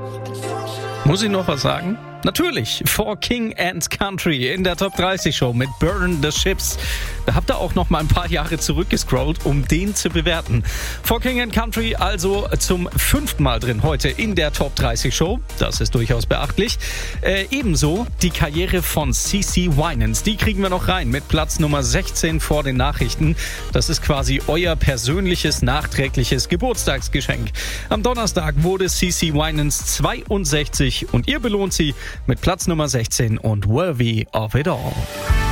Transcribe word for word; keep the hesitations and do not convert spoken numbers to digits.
Muss ich noch was sagen? Natürlich, For King and Country in der Top dreißig Show mit Burn the Ships. Da habt ihr auch noch mal ein paar Jahre zurückgescrollt, um den zu bewerten. For King and Country also zum fünften Mal drin heute in der Top dreißig Show. Das ist durchaus beachtlich. Äh, ebenso die Karriere von CeCe Winans. Die kriegen wir noch rein mit Platz Nummer sechzehn vor den Nachrichten. Das ist quasi euer persönliches, nachträgliches Geburtstagsgeschenk. Am Donnerstag wurde CeCe Winans zweiundsechzig und ihr belohnt sie mit Platz Nummer sechzehn und Worthy of It All.